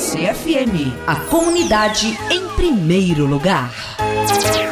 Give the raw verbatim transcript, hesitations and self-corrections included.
C F M, a comunidade em primeiro lugar.